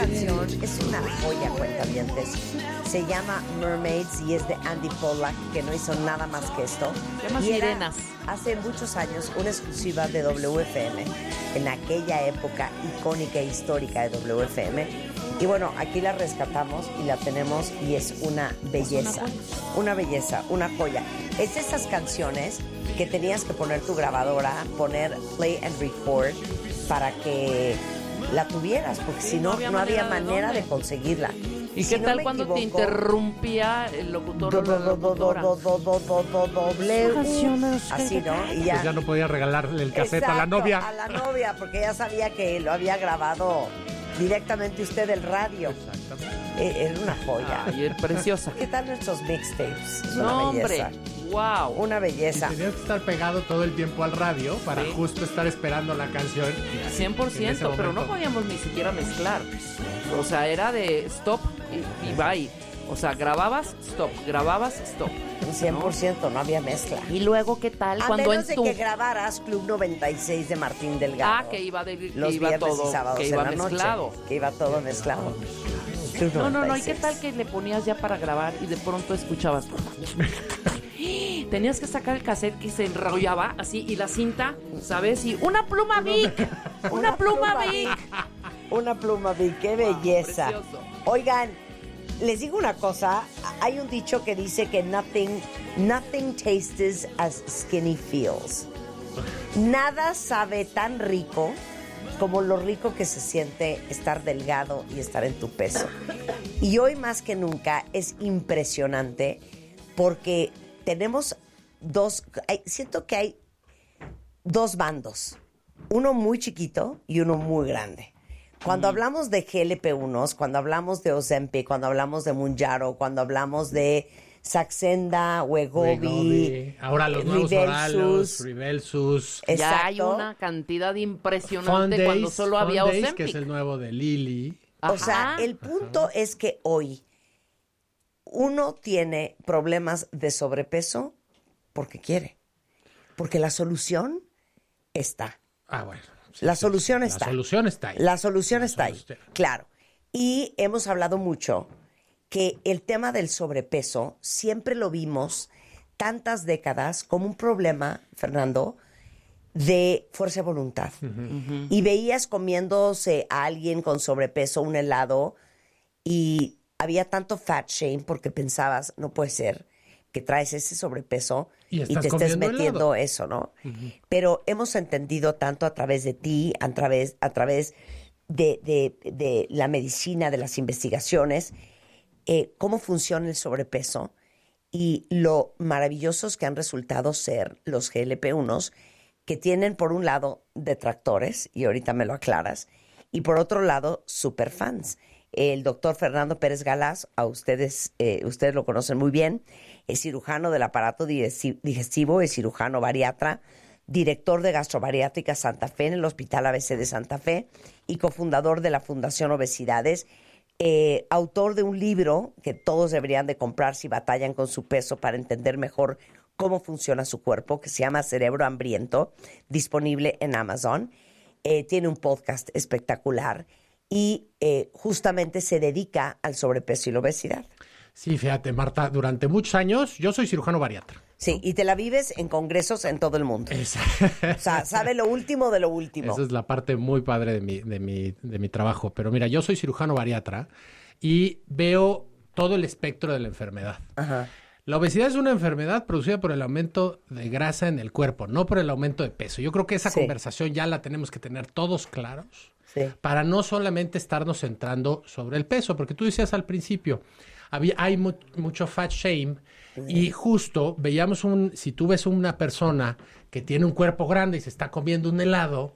canción es una joya, cuentavientes. Se llama Mermaids y es de Andy Pollack, que no hizo nada más que esto. Se llama Y era, Sirenas. hace muchos años, una exclusiva de WFM, en aquella época icónica e histórica de WFM. Y bueno, aquí la rescatamos y la tenemos y es una belleza. Una belleza, una joya. Es de esas canciones que tenías que poner tu grabadora, poner play and record para que la tuvieras, porque si no, no había manera de conseguirla. ¿Y Si qué no tal me cuando te equivoco, interrumpía el locutor o la locutora? Así, ¿no? Y Pues ya no podía regalarle el cassette a la Exacto, novia. a la novia, porque ya sabía que lo había grabado directamente usted del radio. Exactamente. Era una joya. Ay, preciosa. ¿Qué tal nuestros mixtapes? Es una No, belleza. hombre. Wow. Una belleza. Tenías que estar pegado todo el tiempo al radio para Sí. justo estar esperando la canción. Y así, 100%, en ese pero no momento. podíamos ni siquiera mezclar. O sea, era de stop y bye. O sea, grababas, stop, 100%, no había mezcla. Y luego, ¿qué tal A cuando menos en de tu... que grabaras Club 96 de Martín Delgado. Ah, que iba de los que iba viernes todo, y sábados que en iba la noche, mezclado. que iba todo mezclado. Club No, ¿y 96. qué tal que le ponías ya para grabar y de pronto escuchabas? Tenías que sacar el cassette que se enrollaba así y la cinta, ¿sabes? Y una pluma Vic, una pluma Vic. Una pluma Vic, qué belleza. Precioso. Oigan, les digo una cosa, hay un dicho que dice que nothing tastes as skinny feels. Nada sabe tan rico como lo rico que se siente estar delgado y estar en tu peso. Y hoy más que nunca es impresionante porque tenemos siento que hay dos bandos, uno muy chiquito y uno muy grande. Cuando hablamos de GLP-1s, cuando hablamos de Ozempic, cuando hablamos de Mounjaro, cuando hablamos de Saxenda, Wegovy, Ahora los nuevos Oralos, Rybelsus, Ya hay Exacto. una cantidad impresionante cuando solo había Fondays, Ozempic. que es el nuevo de Lilly. O sea, Ajá. el punto es que hoy uno tiene problemas de sobrepeso porque quiere. Porque la solución está. Ah, bueno. La solución está. La solución está ahí. La solución La está ahí, solución. claro. Y hemos hablado mucho que el tema del sobrepeso siempre lo vimos tantas décadas como un problema, Fernando, de fuerza de voluntad. Y veías comiéndose a alguien con sobrepeso un helado y había tanto fat shame porque pensabas, no puede ser que traes ese sobrepeso Y y estás te estés comiendo metiendo helado. eso, ¿no? Pero hemos entendido tanto a través de ti, a través de la medicina, de las investigaciones, cómo funciona el sobrepeso y lo maravillosos que han resultado ser los GLP-1s, que tienen por un lado detractores, y ahorita me lo aclaras, y por otro lado superfans. El doctor Fernando Pérez Galás, a ustedes lo conocen muy bien, es cirujano del aparato digestivo, es cirujano bariatra, director de Gastrobariátrica Santa Fe en el Hospital ABC de Santa Fe y cofundador de la Fundación Obesidades, autor de un libro que todos deberían de comprar si batallan con su peso para entender mejor cómo funciona su cuerpo, que se llama Cerebro Hambriento, disponible en Amazon. Tiene un podcast espectacular y justamente se dedica al sobrepeso y la obesidad. Sí, fíjate, Marta, durante muchos años yo soy cirujano bariatra. Sí, y te la vives en congresos en todo el mundo. O sea, sabe lo último de lo último. Esa es la parte muy padre de mi trabajo. Pero mira, yo soy cirujano bariatra y veo todo el espectro de la enfermedad. Ajá. La obesidad es una enfermedad producida por el aumento de grasa en el cuerpo, no por el aumento de peso. Yo creo que esa Sí. conversación ya la tenemos que tener todos claros Sí. para no solamente estarnos centrando sobre el peso, porque tú decías al principio, hay mucho fat shame y justo veíamos si tú ves una persona que tiene un cuerpo grande y se está comiendo un helado,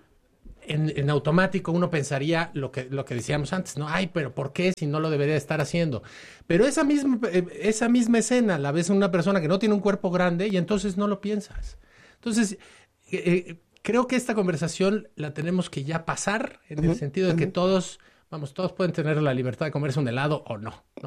en automático uno pensaría lo que decíamos antes, ¿no? Ay, pero ¿por qué si no lo debería estar haciendo? Pero esa misma escena la ves en una persona que no tiene un cuerpo grande y entonces no lo piensas. Entonces, creo que esta conversación la tenemos que ya pasar en el sentido de que todos pueden tener la libertad de comerse un helado o no, ¿no?